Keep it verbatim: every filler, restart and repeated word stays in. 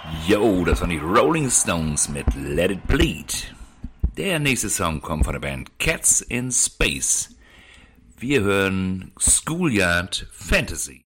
Yo, das waren die Rolling Stones mit Let It Bleed. Der nächste Song kommt von der Band Cats in Space. Wir hören Schoolyard Fantasy.